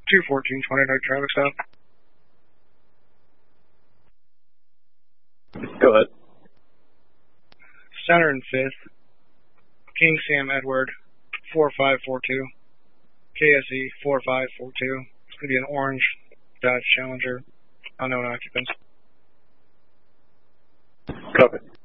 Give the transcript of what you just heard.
21429 traffic stop. Go ahead. Center and 5th. King Sam Edward 4542. KSE 4542. It's going to be an orange Dodge Challenger. Unknown occupants. Copy.